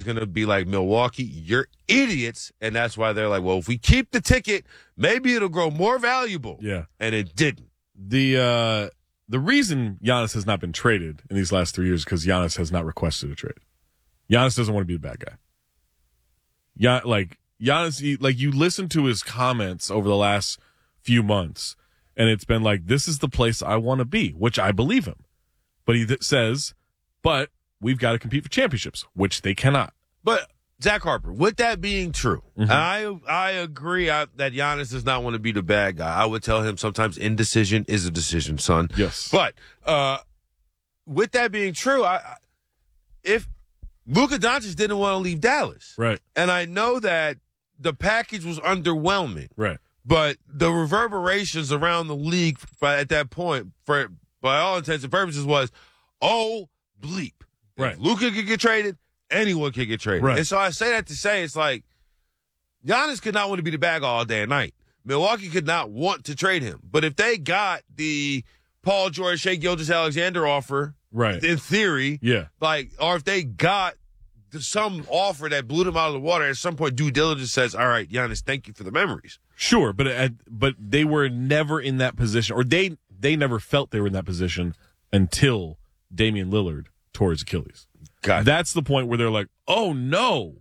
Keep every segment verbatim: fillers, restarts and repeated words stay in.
going to be like, Milwaukee, you're idiots. And that's why they're like, well, if we keep the ticket, maybe it'll grow more valuable. Yeah. And it didn't. The uh, the reason Giannis has not been traded in these last three years is because Giannis has not requested a trade. Giannis doesn't want to be the bad guy. Yeah, like Giannis, he, like you listen to his comments over the last few months, and it's been like, this is the place I want to be, which I believe him. But he th- says, but we've got to compete for championships, which they cannot. But Zach Harper, with that being true, Mm-hmm. I I agree I, that Giannis does not want to be the bad guy. I would tell him sometimes indecision is a decision, son. Yes. But uh, with that being true, I, I if Luka Doncic didn't want to leave Dallas, Right. and I know that the package was underwhelming, Right. but the reverberations around the league by, at that point, for by all intents and purposes, was, oh, bleep. Right. If Luka could get traded, anyone could get traded. Right. And so I say that to say it's like Giannis could not want to be the bad guy all day and night. Milwaukee could not want to trade him. But if they got the Paul George, Shai Gilgeous-Alexander offer, Right. in theory, Yeah. like, or if they got some offer that blew them out of the water, at some point due diligence says, all right, Giannis, thank you for the memories. Sure, but at, but they were never in that position, or they they never felt they were in that position until Damian Lillard tore his Achilles. Gotcha. That's the point where they're like, oh no,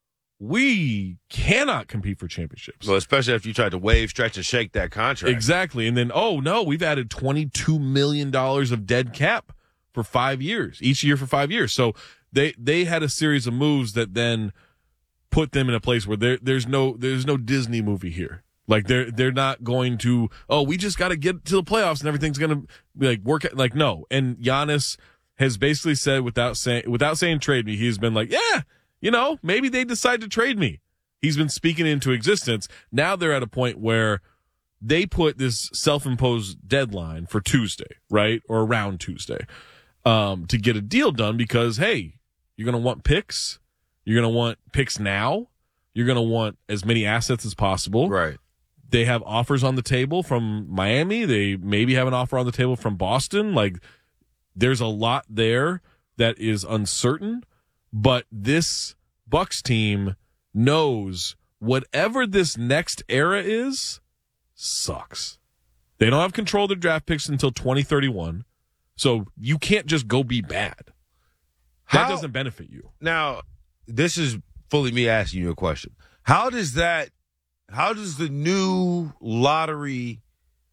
we cannot compete for championships. Well, especially if you tried to wave, stretch, and shake that contract. Exactly. And then, oh no, we've added twenty-two million dollars of dead cap for five years, each year for five years. So they, they had a series of moves that then put them in a place where there, there's no, there's no Disney movie here. Like they're, they're not going to, oh, we just got to get to the playoffs and everything's going to be like work. Like, no. And Giannis has basically said without saying, without saying trade me, he's been like, yeah, you know, maybe they decide to trade me. He's been speaking into existence. Now they're at a point where they put this self-imposed deadline for Tuesday, right? Or around Tuesday, um, to get a deal done because, hey, you're going to want picks. You're going to want picks now. You're going to want as many assets as possible. Right. They have offers on the table from Miami. They maybe have an offer on the table from Boston. Like, there's a lot there that is uncertain, but this Bucks team knows whatever this next era is sucks. They don't have control of their draft picks until twenty thirty-one, so you can't just go be bad. That How, doesn't benefit you. Now, this is fully me asking you a question. How does that, how does the new lottery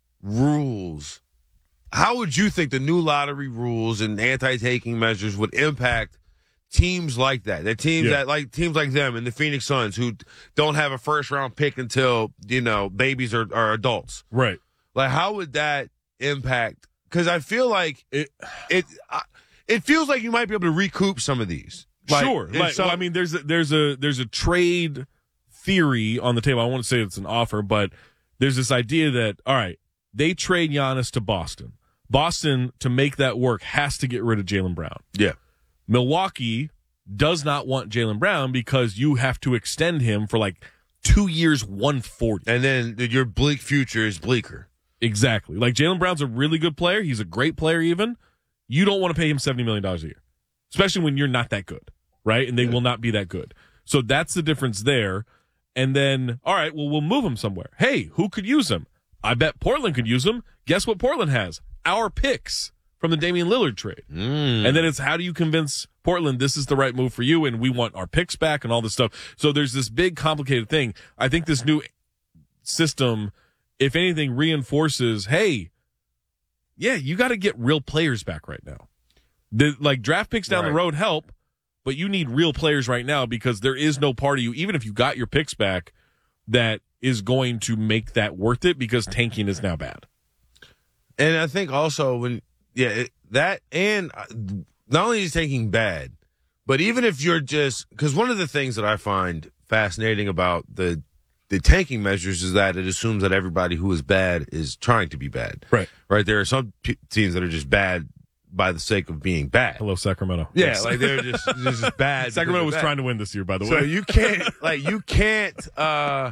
rules, how would you think the new lottery rules and anti-taking measures would impact teams like that? That teams Yeah. that like teams like them and the Phoenix Suns who don't have a first round pick until, you know, babies are, are adults. Right. Like, how would that impact? Because I feel like it, it, I, it feels like you might be able to recoup some of these. Like, sure. in Like, some- well, I mean, there's a, there's a there's a trade theory on the table. I won't say it's an offer, but there's this idea that, all right, they trade Giannis to Boston. Boston, to make that work, has to get rid of Jaylen Brown. yeah. Milwaukee does not want Jaylen Brown because you have to extend him for like two years, one forty. And then your bleak future is bleaker. Exactly. Like, Jaylen Brown's a really good player. He's a great player even. You don't want to pay him seventy million dollars a year, especially when you're not that good, right? And they Yeah. will not be that good. So that's the difference there. And then, all right, well, we'll move him somewhere. Hey, who could use him? I bet Portland could use him. Guess what Portland has? Our picks from the Damian Lillard trade. Mm. And then it's, how do you convince Portland this is the right move for you and we want our picks back and all this stuff? So there's this big complicated thing. I think this new system, if anything, reinforces, hey, yeah, you got to get real players back right now. The, like, draft picks down Right. the road help, but you need real players right now because there is no part of you, even if you got your picks back, that is going to make that worth it because tanking is now bad. And I think also when, yeah, it, that and uh, not only is tanking bad, but even if you're just, because one of the things that I find fascinating about the the tanking measures is that it assumes that everybody who is bad is trying to be bad. Right. Right. There are some p- teams that are just bad by the sake of being bad. Hello, Sacramento. Yeah, Yes. like they're just, they're just bad. Sacramento was because they're bad. trying to win this year, by the So way. you can't, like, you can't, uh,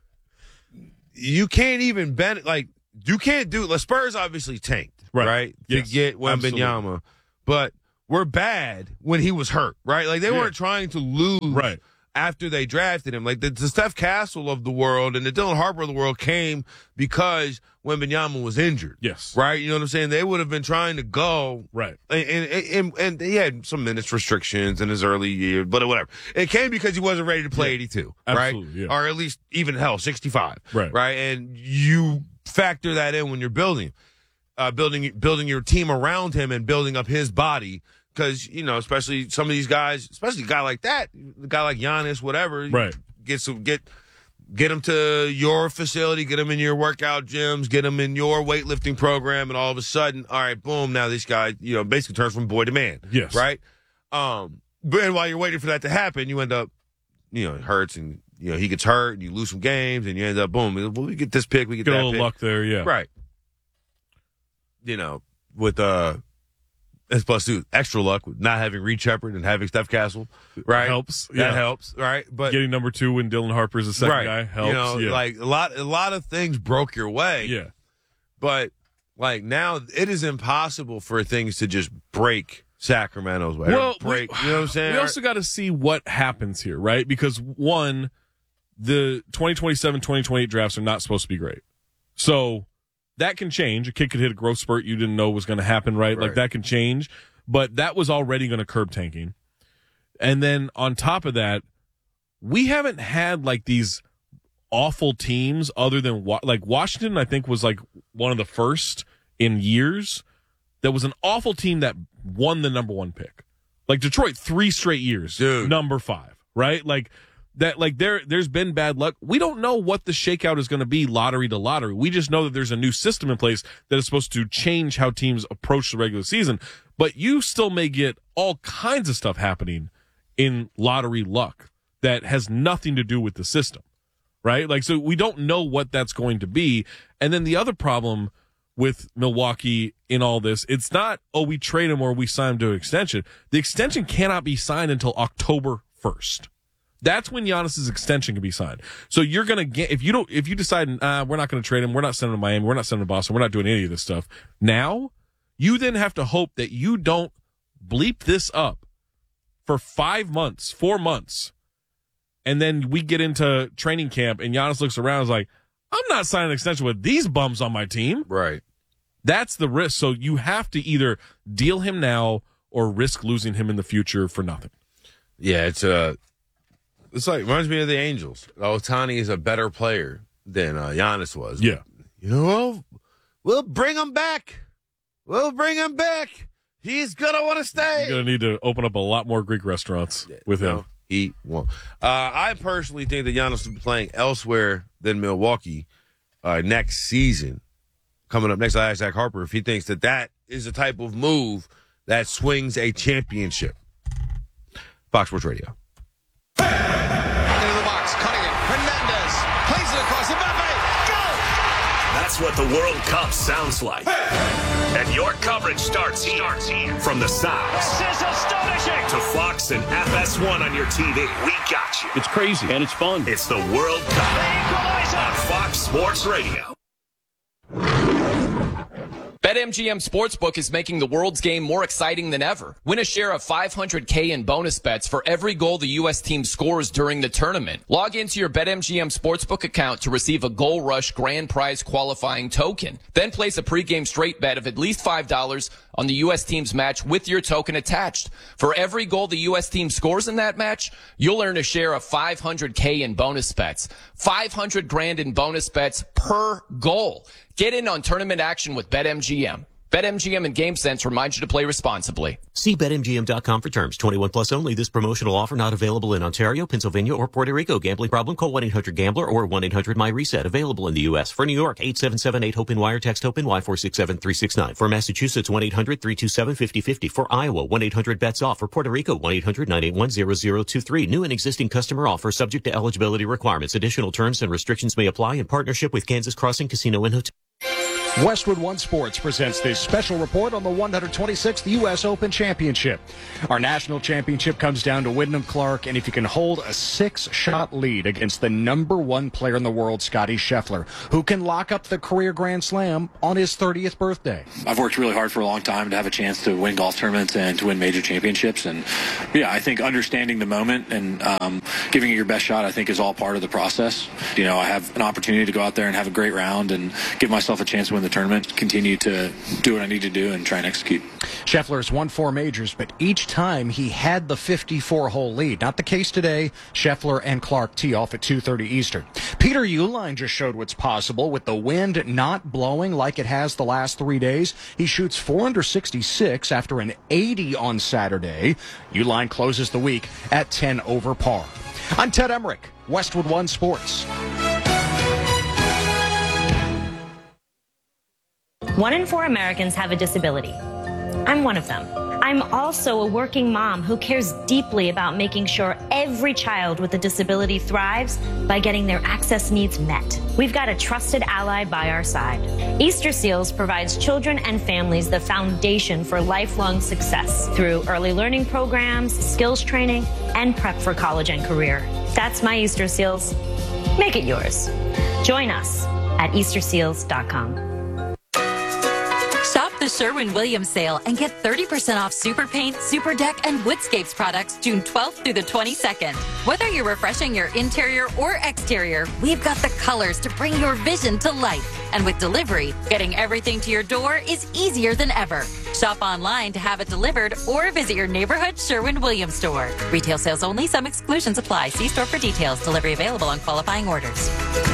you can't even ben like you can't do. The Spurs obviously tanked, Right. right, Yes, to get Wembanyama, but were bad when he was hurt, right? Like, they Yeah. weren't trying to lose Right. after they drafted him. Like, the, the Steph Castle of the world and the Dylan Harper of the world came because Wembanyama was injured. Yes. Right? You know what I'm saying? They would have been trying to go. Right. And, and, and, and he had some minutes restrictions in his early years, but whatever. It came because he wasn't ready to play Yeah. eighty-two, Absolutely, right? yeah. Or at least even, hell, sixty-five. Right. Right? And you factor that in when you're building, uh, building, building your team around him and building up his body. Because, you know, especially some of these guys, especially a guy like that, a guy like Giannis, whatever, Right. get some, get get him to your facility, get him in your workout gyms, get him in your weightlifting program, and all of a sudden, all right, boom, now this guy, you know, basically turns from boy to man. Yes. Right? Um, but and while you're waiting for that to happen, you end up, you know, it hurts, and, you know, he gets hurt, and you lose some games, and you end up, boom, well, we get this pick, we get, Get a that little pick. luck there, yeah. Right. You know, with, uh, and plus, dude, extra luck with not having Reed Shepherd and having Steph Castle, right? Helps. That Yeah. helps, right? But Getting number two when Dylan Harper's the second right, guy helps. you know, yeah. like a lot, a lot of things broke your way. yeah. But like now, it is impossible for things to just break Sacramento's way. or Well, break. we, you know what I'm saying? We also got to see what happens here, right? Because one, the twenty twenty-seven, twenty twenty-eight drafts are not supposed to be great. So that can change. A kid could hit a growth spurt you didn't know was going to happen, right? Right. Like that can change. But that was already going to curb tanking. And then on top of that, we haven't had like these awful teams other than Wa- like Washington, I think was like one of the first in years that was an awful team that won the number one pick. Like Detroit, three straight years, Dude. number five, right? Like that, like there, there's been bad luck. We don't know what the shakeout is going to be lottery to lottery. We just know that there's a new system in place that is supposed to change how teams approach the regular season. But you still may get all kinds of stuff happening in lottery luck that has nothing to do with the system, right? Like, so we don't know what that's going to be. And then the other problem with Milwaukee in all this, it's not, oh, we trade him or we sign him to an extension. The extension cannot be signed until October first. That's when Giannis's extension can be signed. So you're going to get, if you don't, if you decide, uh, we're not going to trade him, we're not sending him to Miami, we're not sending him to Boston, we're not doing any of this stuff. Now, you then have to hope that you don't bleep this up for five months, four months. And then we get into training camp and Giannis looks around and is like, I'm not signing an extension with these bums on my team. right. That's the risk. So you have to either deal him now or risk losing him in the future for nothing. Yeah, it's uh it's like reminds me of the Angels. Ohtani is a better player than uh, Giannis was. Yeah. You know, we'll, we'll bring him back. We'll bring him back. He's gonna want to stay. You're going to need to open up a lot more Greek restaurants with him. No, he won't. Uh, I personally think that Giannis will be playing elsewhere than Milwaukee uh, next season. Coming up next, I ask Zach Harper if he thinks that that is the type of move that swings a championship. Fox Sports Radio. Into the box, cutting it. Hernandez plays it across the Mbappe. Go! That's what the World Cup sounds like. And your coverage starts here. Starts here. From the sounds This is astonishing. to Fox and F S one on your T V. We got you. It's crazy and it's fun. It's the World Cup Equalizer. on Fox Sports Radio. BetMGM Sportsbook is making the world's game more exciting than ever. Win a share of five hundred K in bonus bets for every goal the U S team scores during the tournament. Log into your BetMGM Sportsbook account to receive a Goal Rush grand prize qualifying token. Then place a pregame straight bet of at least five dollars on the U S team's match with your token attached. For every goal the U S team scores in that match, you'll earn a share of five hundred K in bonus bets. five hundred grand in bonus bets per goal. Get in on tournament action with BetMGM. BetMGM and GameSense remind you to play responsibly. See Bet M G M dot com for terms. twenty-one plus only. This promotional offer not available in Ontario, Pennsylvania, or Puerto Rico. Gambling problem? Call one eight hundred gambler or one eight hundred my reset. Available in the U S. For New York, eight seven seven eight HOPE wire. Text HOPE Y four six seven three six nine. For Massachusetts, one eight hundred three two seven five zero five zero. For Iowa, one eight hundred bets off. For Puerto Rico, one eight hundred nine eight one zero zero two three. New and existing customer offer subject to eligibility requirements. Additional terms and restrictions may apply in partnership with Kansas Crossing Casino and Hotel. Westwood One Sports presents this special report on the one hundred twenty-sixth U S Open Championship. Our national championship comes down to Wyndham Clark, and if you can hold a six-shot lead against the number one player in the world, Scottie Scheffler, who can lock up the career Grand Slam on his thirtieth birthday. I've worked really hard for a long time to have a chance to win golf tournaments and to win major championships, and yeah, I think understanding the moment and um, giving it your best shot, I think, is all part of the process. You know, I have an opportunity to go out there and have a great round and give myself a chance to win the tournament, continue to do what I need to do and try and execute. Scheffler has won four majors, but each time he had the fifty-four hole lead. Not the case today. Scheffler and Clark tee off at two thirty Eastern. Peter Uihlein just showed what's possible with the wind not blowing like it has the last three days. He shoots four under sixty-six after an eighty on Saturday. Uihlein closes the week at ten over par. I'm Ted Emmerich, Westwood One Sports. One in four Americans have a disability. I'm one of them. I'm also a working mom who cares deeply about making sure every child with a disability thrives by getting their access needs met. We've got a trusted ally by our side. Easter Seals provides children and families the foundation for lifelong success through early learning programs, skills training, and prep for college and career. That's my Easter Seals. Make it yours. Join us at easter seals dot com. Shop the Sherwin-Williams sale and get thirty percent off Super Paint, Super Deck, and Woodscapes products June twelfth through the twenty-second. Whether you're refreshing your interior or exterior, we've got the colors to bring your vision to life. And with delivery, getting everything to your door is easier than ever. Shop online to have it delivered or visit your neighborhood Sherwin-Williams store. Retail sales only. Some exclusions apply. See store for details. Delivery available on qualifying orders.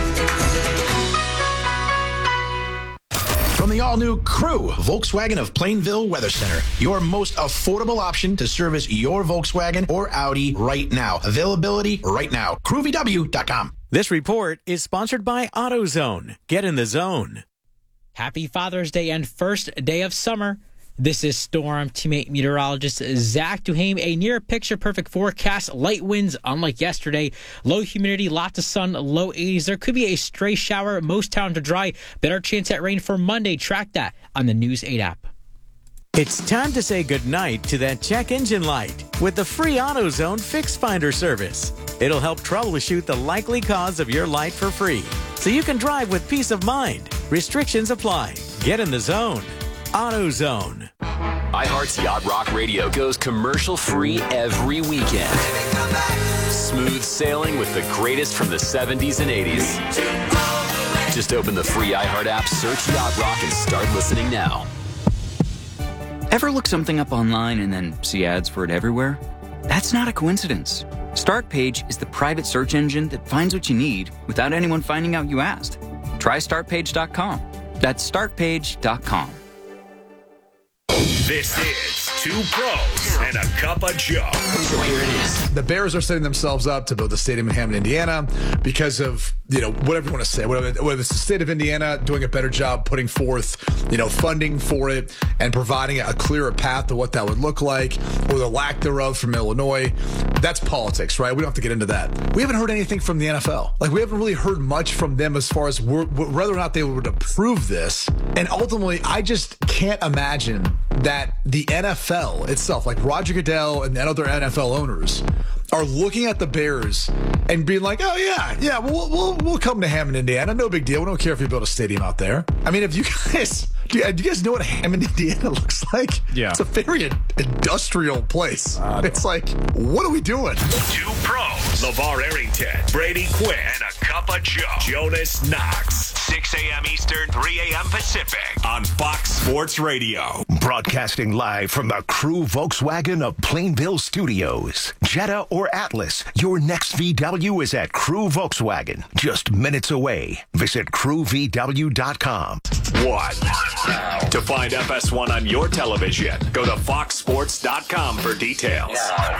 From the all-new Crew, Volkswagen of Plainville Weather Center, your most affordable option to service your Volkswagen or Audi right now. Availability right now. crew v w dot com. This report is sponsored by AutoZone. Get in the zone. Happy Father's Day and first day of summer. This is Storm Teammate meteorologist Zach Duhame. A near picture-perfect forecast. Light winds, unlike yesterday. Low humidity, lots of sun, low eighties. There could be a stray shower. Most towns are dry. Better chance at rain for Monday. Track that on the News eight app. It's time to say goodnight to that check engine light with the free AutoZone Fix Finder service. It'll help troubleshoot the likely cause of your light for free, so you can drive with peace of mind. Restrictions apply. Get in the zone. AutoZone. iHeart's Yacht Rock Radio goes commercial-free every weekend. Smooth sailing with the greatest from the seventies and eighties. Just open the free iHeart app, search Yacht Rock, and start listening now. Ever look something up online and then see ads for it everywhere? That's not a coincidence. StartPage is the private search engine that finds what you need without anyone finding out you asked. Try start page dot com. That's start page dot com. This is Two Pros and a Cup of Joe. So here it is. The Bears are setting themselves up to build a stadium in Hammond, Indiana, because of, you know, whatever you want to say. Whether, whether it's the state of Indiana doing a better job putting forth, you know, funding for it and providing a clearer path to what that would look like, or the lack thereof from Illinois. That's politics, right? We don't have to get into that. We haven't heard anything from the N F L. Like, we haven't really heard much from them as far as whether or not they would approve this. And ultimately, I just can't imagine that the N F L itself, like Roger Goodell and other N F L owners, are looking at the Bears and being like, oh, yeah, yeah, we'll, we'll, we'll come to Hammond, Indiana. No big deal. We don't care if you build a stadium out there. I mean, if you guys, do you, do you guys know what Hammond, Indiana looks like? Yeah. It's a very industrial place. Uh, it's like, what are we doing? Two Pros, LeVar Arrington, Brady Quinn, and a Cup of Joe, Jonas Knox. six a.m. Eastern, three a.m. Pacific on Fox Sports Radio. Broadcasting live from the Crew Volkswagen of Plainville Studios. Jetta or Atlas, your next V W is at Crew Volkswagen, just minutes away. Visit crew v w dot com. One. To find F S one on your television, go to fox sports dot com for details.